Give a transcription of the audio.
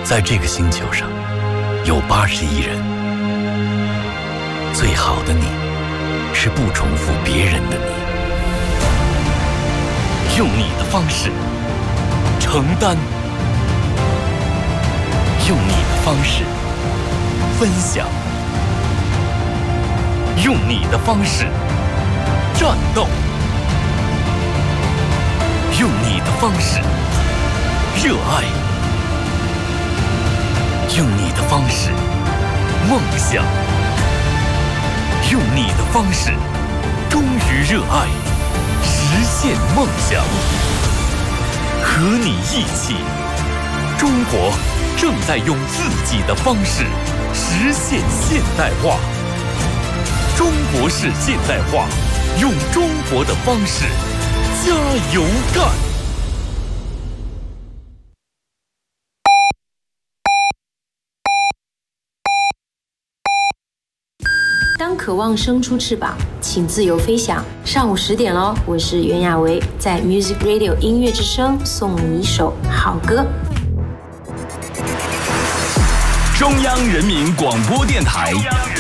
在这个星球上有80亿人，最好的你是不重复别人的你，用你的方式承担，用你的方式分享，用你的方式战斗，用你的方式热爱，用你的方式梦想，用你的方式忠于热爱，实现梦想。和你一起，中国正在用自己的方式实现现代化。中国式现代化，用中国的方式加油干！ 当渴望生出翅膀，请自由飞翔。上午10点咯，我是袁娅维，在 Music Radio 音乐之声送你一首好歌。 中央人民广播电台。